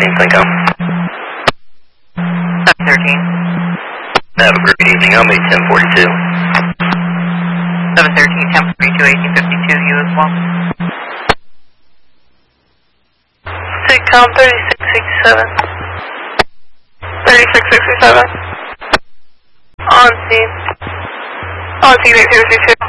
Cinco. 713. Have a great evening. I'll meet 1042. 713, 1042, 1852, you as well. SIGCOM 3667. 3667. On scene. On scene 8062.